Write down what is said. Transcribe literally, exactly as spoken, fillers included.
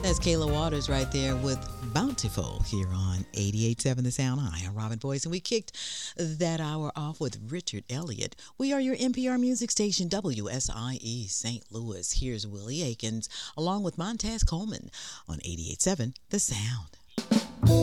That's Kayla Waters right there with Bountiful here on eighty-eight point seven The Sound. I am Robin Boyce, and we kicked that hour off with Richard Elliott. We are your N P R music station, W S I E Saint Louis. Here's Willie Aikens along with Montez Coleman on eighty-eight point seven The Sound.